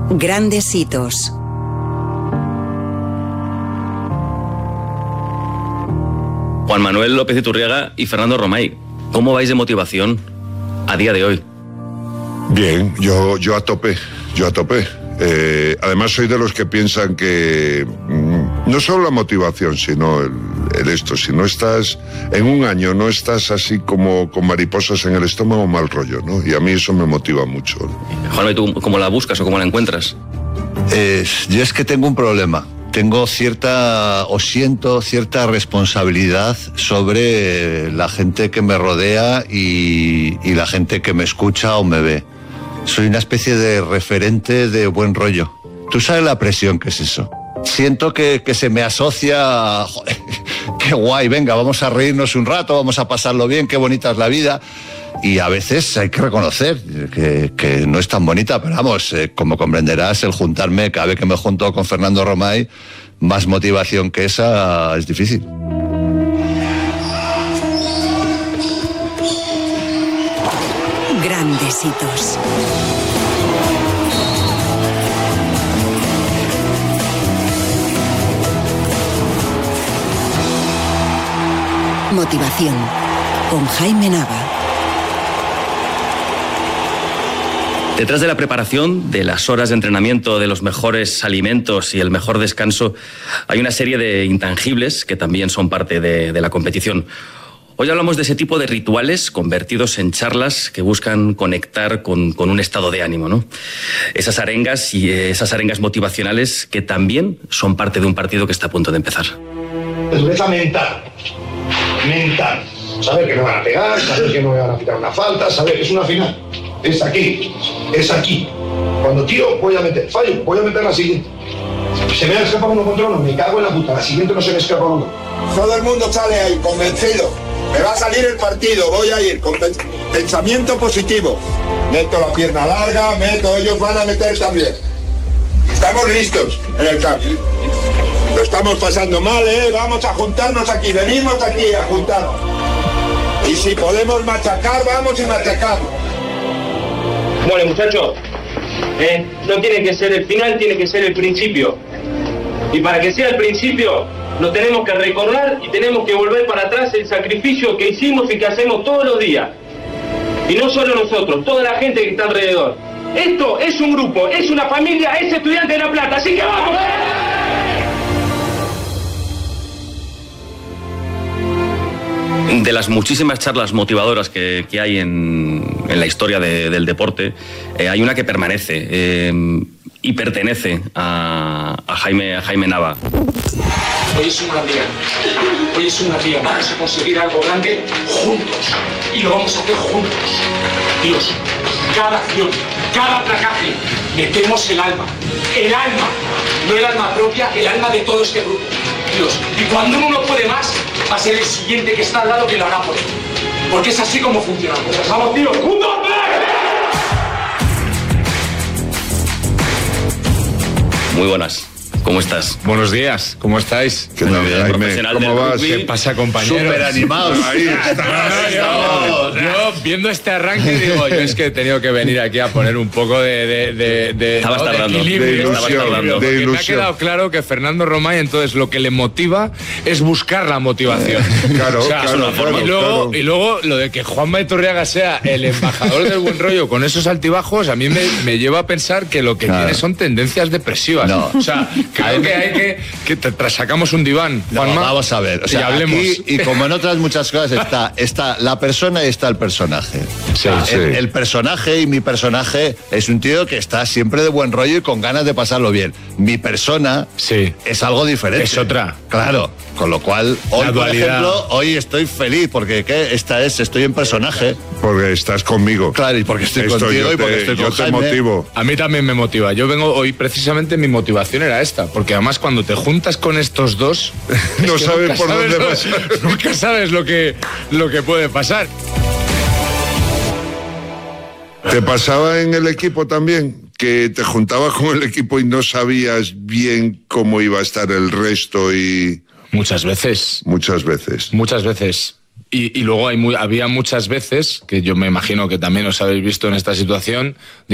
Grandes hitos. Juan Manuel López Iturriaga y Fernando Romay, ¿cómo vais de motivación a día de hoy? Bien, yo a tope. Además soy de los que piensan que no solo la motivación, sino el esto. Si no estás en un año, no estás así como con mariposas en el estómago, mal rollo, ¿no? Y a mí eso me motiva mucho. Juan, ¿tú cómo la buscas o cómo la encuentras? Yo es que tengo un problema. Siento cierta responsabilidad sobre la gente que me rodea y la gente que me escucha o me ve. Soy una especie de referente de buen rollo. ¿Tú sabes la presión que es eso? Siento que se me asocia... Joder, qué guay, venga, vamos a reírnos un rato, vamos a pasarlo bien, qué bonita es la vida. Y a veces hay que reconocer que no es tan bonita, pero vamos, como comprenderás, el juntarme, cada vez que me junto con Fernando Romay, más motivación que esa es difícil. Grandes hitos. Motivación con Jaime Nava. Detrás de la preparación, de las horas de entrenamiento, de los mejores alimentos y el mejor descanso, hay una serie de intangibles que también son parte de la competición. Hoy hablamos de ese tipo de rituales convertidos en charlas que buscan conectar con un estado de ánimo, ¿no? Esas arengas motivacionales que también son parte de un partido que está a punto de empezar. Dureza mental. Saber que no van a pegar, saber que no me van a quitar una falta, saber que es una final. Es aquí. Cuando tiro voy a meter, fallo, voy a meter la siguiente. Se me escapa uno contra uno, me cago en la puta, la siguiente no se me escapa uno. Todo el mundo sale ahí convencido. Me va a salir el partido, voy a ir con pensamiento positivo. Meto la pierna larga, ellos van a meter también. Estamos listos en el campo. Lo estamos pasando mal, vamos a juntarnos aquí, venimos aquí a juntarnos. Y si podemos machacar, vamos y machacamos. Bueno, muchachos, no tiene que ser el final, tiene que ser el principio. Y para que sea el principio, nos tenemos que recordar y tenemos que volver para atrás el sacrificio que hicimos y que hacemos todos los días. Y no solo nosotros, toda la gente que está alrededor. Esto es un grupo, es una familia, es Estudiante de La Plata, así que ¡vamos! De las muchísimas charlas motivadoras que hay en la historia del deporte, hay una que permanece y pertenece a Jaime Nava. Hoy es un día, vamos a conseguir algo grande juntos y lo vamos a hacer juntos. Dios, cada acción, cada placaje, metemos el alma, no el alma propia, el alma de todo este grupo. Dios, y cuando uno no puede más, va a ser el siguiente que está al lado que lo hará por él. Porque es así como funcionamos. ¡Vamos, tío! ¡Juntos! Muy buenas. ¿Cómo estás? Buenos días, ¿cómo estáis? ¿Qué tal, Jaime? ¿Cómo vas? ¿Qué pasa, compañeros? Súper animados. Ahí está. Yo, viendo este arranque, digo, yo es que he tenido que venir aquí a poner un poco de Estabas tardando. De ilusión. Me ha quedado claro que Fernando Romay, entonces, lo que le motiva es buscar la motivación. Claro, o sea, claro. Y luego, lo de que Juanma Iturriaga sea el embajador del buen rollo con esos altibajos, a mí me lleva a pensar que lo que tiene son tendencias depresivas. No. O sea, creo que hay que sacamos un diván, Juanma. No, vamos a ver, o sea, y hablemos. Aquí, y como en otras muchas cosas, está la persona y está el personaje. Sí. El personaje y mi personaje es un tío que está siempre de buen rollo y con ganas de pasarlo bien. Mi persona es algo diferente. Es otra. Claro, con lo cual, hoy, por ejemplo, hoy estoy feliz porque estoy en personaje. Porque estás conmigo. Claro, y porque estoy contigo y porque estoy con Jaime. Yo te motivo. A mí también me motiva. Yo vengo hoy, precisamente mi motivación era esta, porque además cuando te juntas con estos dos, no sabes por dónde vas. Nunca sabes lo que puede pasar. ¿Te pasaba en el equipo también? Que te juntabas con el equipo y no sabías bien cómo iba a estar el resto y... Muchas veces. Y luego había muchas veces, que yo me imagino que también os habéis visto en esta situación,